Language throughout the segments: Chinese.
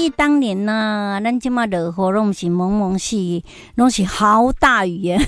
当年呐，咱即马落雨拢是蒙蒙细，拢是豪大雨耶。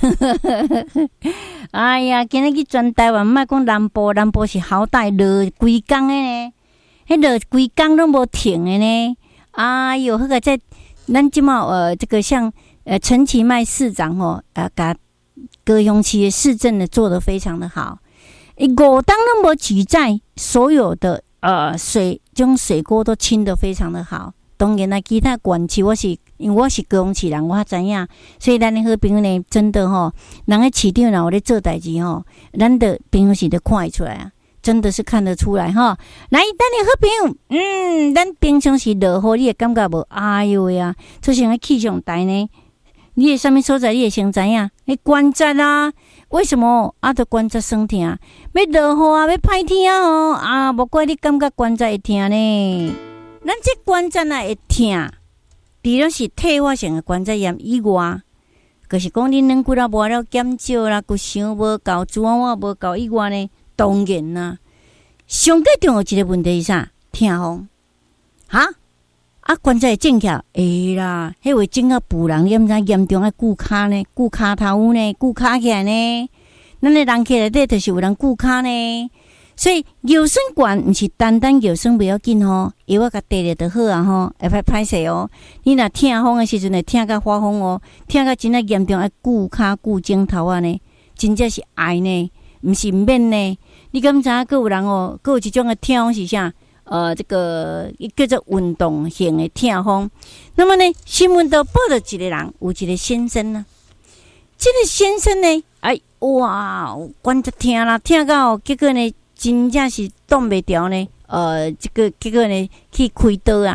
哎呀，今日去全台湾，莫讲南部，南部是豪大落规工的呢，迄落规工拢无停的呢。哎哟，迄个在咱即马这个像陈其迈市长甲高雄市的市政的做得非常的好。5档都无举债，所有的种水沟都清得非常的好。当然啦，其他县市因为我是高雄市人，我知影，所以咱的好朋友呢，真的人的市长若有咧做代志咱的朋友是得看得出来啊，真的是看得出来来，咱的好朋友，咱平常时落雨，你会感觉无？哎呦呀，就像气象台呢，你的什么所在，你会先知影，你观察啊。为什么都关节酸痛？要落雨要歹天无怪你感觉关节会痛呢。咱这关节会痛，除了是退化性的关节炎以外，就是讲你软骨无了减少啦，骨伤无够，脂肪无够以外呢，当然啦，上最重要一个问题是啥？痛风关节会正起来，会啦，迄会整到妇人，你毋知严重骨骹呢，骨骹头呢，骨骹起来呢。咱的人体内底就是有人骨骹呢，所以尿酸管毋是单单尿酸不要紧药啊甲滴咧就好啊会歹势你若痛风的时阵会痛到发疯痛到真正严重骨骹骨颈头啊呢，真正是癌呢，毋是免呢。你敢知影？有人佫有一种的痛风是啥？这个叫做运动型的痛风。那么呢，新闻都报道一个人，有一个先生呢，这个先生呢，哇，关节痛啦，痛到结果呢，真正是挡袂牢呢。这个结果呢，去开刀啊，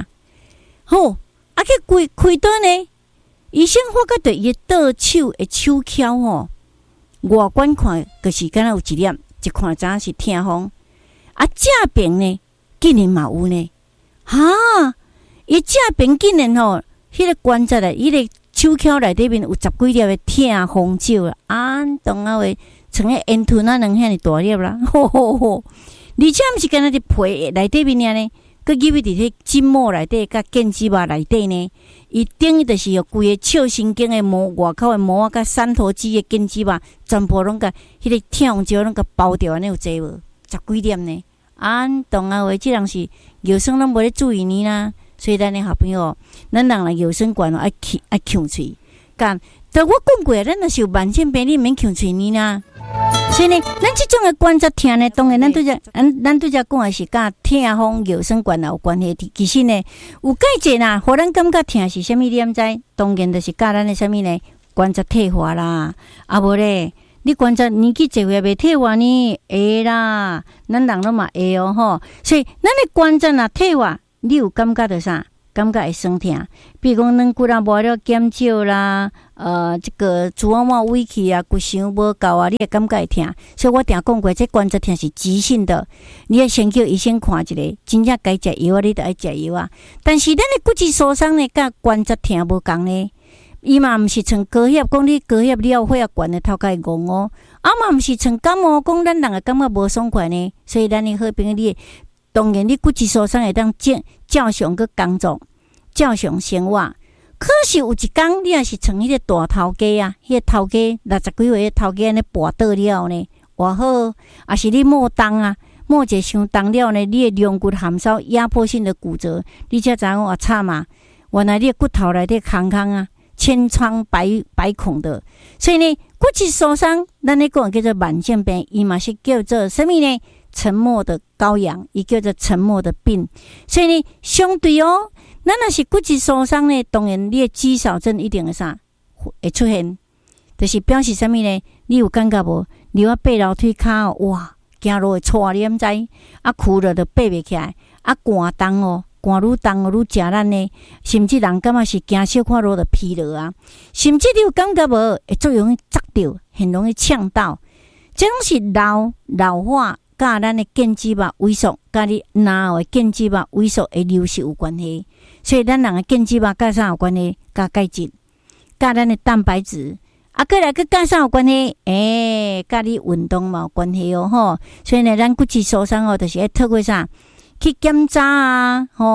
去开刀呢，医生发觉到伊的倒手的手翘外观看就是敢若有一粒，一看知影是痛风正边呢。竟然嘛有呢，伊正边竟然迄个关节伊个手翘内底面有10几粒的痛风手啦，当话像个烟吞两遐尼大粒啦，而且毋是干那伫皮内底面呢，佮入去伫迄筋膜内底，甲腱肌肉内底呢，伊等于就是规个笑神经的膜外口的膜甲三头肌的腱肌肉，全部拢甲迄个痛风手拢甲包掉，安尼有济无？10几粒呢？当话这人是尿酸拢无咧注意你啦，所以咱的好朋友，咱人来尿酸管爱呛喙，但我讲过，咱若是有慢性病，你免呛喙你啦。所以呢，咱这种的关节痛呢，当然咱对这讲的是甲痛风尿酸管有关系。其实呢，有介济啦，互咱感觉痛是啥物？你毋知？当然就是甲咱的啥物呢？关节退化啦，无咧。你关节年纪侪岁袂退化呢？会啦，咱人拢嘛会所以咱的关节若退化，你有感觉到啥？感觉会酸痛，比如讲软骨无了减少啦，这个脂肪委屈啊，骨伤无够啊，你会感觉会痛。所以我定讲过，这关节痛是急性的，你要先叫医生看一下，真正该食药你就爱食药啊。但是咱的骨质疏松呢，甲关节痛无共呢。伊嘛毋是像高血，讲你高血你要血压悬的头壳会戆嘛毋是像感冒，讲咱人会感觉无爽快呢。所以咱的好朋友，你当然你骨质疏松会当照常去工作，照常生活。可是有一天，你若是像迄个大头家啊，迄个头家60几岁的头家安尼跋倒了呢，偌好，还是你莫动啊，莫者伤重了呢，你的龙骨含少压迫性的骨折，你才知影偌惨啊！原来你的骨头内底空啊。千疮百孔的，所以呢，骨质疏松，咱咧讲叫做慢性病，伊嘛是叫做什么呢？沉默的羔羊，伊叫做沉默的病。所以呢，相对咱若是骨质疏松呢，当然你的肌少症一定会啥会出现，就是表示什么呢？你有感觉无？你要爬楼梯骹哇，行路会错，你毋知？躯了就爬袂起来，寒重寒愈重愈食咱呢，甚至人感觉是行小可路就疲劳啊，甚至你有感觉无？会最容易砸到，很容易呛到，这拢是老化甲咱的腱肌肉萎缩，甲你脑后的腱肌肉萎缩会流失有关系。所以咱人的腱肌肉甲啥有关系？甲钙质，甲咱的蛋白质。过来甲啥有关系？甲你运动嘛有关系所以呢，咱骨质疏松就是要透过啥？去检查啊，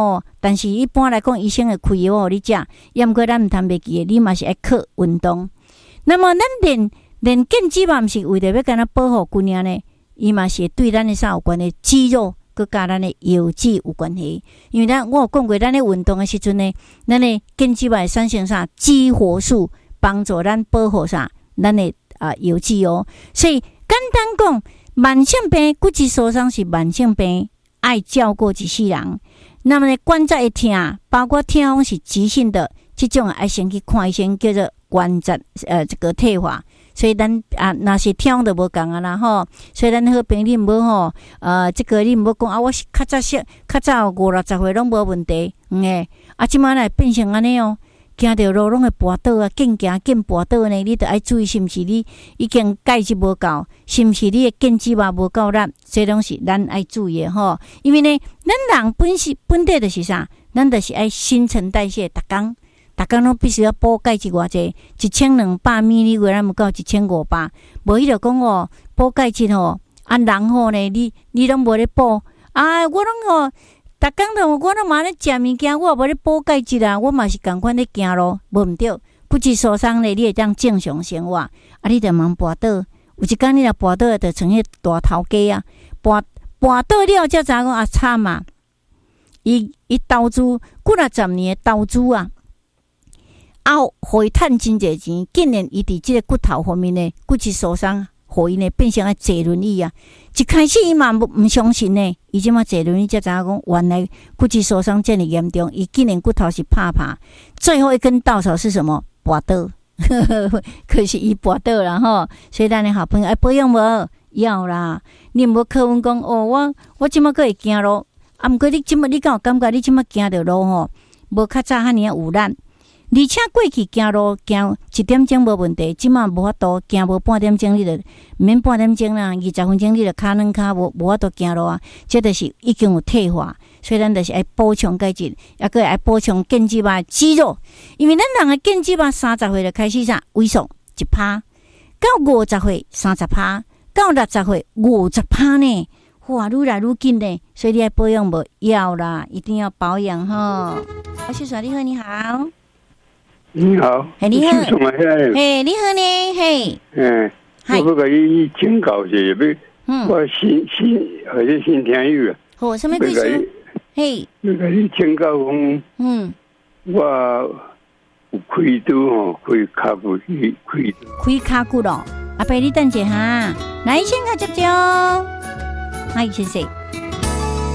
但是一般来讲，医生会开药互你食，也毋过咱毋通袂记的，你嘛是爱靠运动。那么咱练健肌嘛，毋是为着要干那保护骨尔呢？伊嘛是对咱的啥有关的肌肉，佮甲咱的腰肌有关系。因为我有讲过，咱咧运动的时阵呢，咱的健肌会产生啥激活素，帮助咱保护啥咱的腰肌哦。所以简单讲，慢性病、骨质疏松是慢性病，爱照顾一世人。那么呢，关节会痛，包括痛风是急性的，这种爱先去看医生，叫做关节这个退化。所以咱若是痛风就无共啊啦吼。所以咱好朋友你无吼，这个你无讲我是较早50-60岁拢无问题，即摆来变成安尼哦。行着路拢会跋倒啊，紧行紧跋倒呢，你着爱注意是毋是你已经钙质无够，是毋是你的腱肌肉无够力，这拢是咱爱注意的吼。因为呢，咱人本体就是啥，咱就是爱新陈代谢，逐工拢必须要补钙质偌济，1200ml 咱毋够1500，无伊就讲哦，补钙质吼，人吼呢，你拢无咧补，我拢吼。逐工都我拢嘛咧食物件，我也无咧补钙质啊，我嘛是共款咧行路，无毋对。骨质疏松咧，你会当正常生活，你着茫跋倒。有一工你若跋倒，着像迄大头鸡啊，跋倒了才知讲惨啊！伊投资几啊10年的投资啊，互伊趁真侪钱，竟然伊伫即个骨头方面呢，骨质疏松。互伊呢变成坐轮椅啊！一开始伊嘛毋相信呢，伊即马坐轮椅才知影讲，原来骨质疏松这么严重，伊竟然骨头是拍，最后一根稻草是什么？跋倒，可是伊跋倒啦吼。所以咱的好朋友爱保养无？要啦，你毋好靠阮讲哦，我即马阁会行路，毋过你敢有感觉你即马行着路吼，无较早遐尼有力。而且过去行路行1点钟无问题，即马无法度行无半点钟，你就免半点钟啦，20分钟你就骹软骹无法度行路啊。这就是已经有退化，所以咱就是爱补充钙质，也个爱补充腱肌肉肌肉。因为咱人的腱肌肉30岁就开始啥萎缩1%，到50岁30%，到60岁50%呢。哇，愈来愈紧呢，所以你爱保养无？要啦，一定要保养吼。小爽你好，你好。 你好， 你好， 嘿， 你好呢，嘿， 我要甲你请教一下，我新听友啊， 好，什么意思？嘿， 要甲你请教讲，我有开刀吼，开骹骨， 开骹骨咯，阿伯你等一下哈，来先甲接，嗨，谢谢。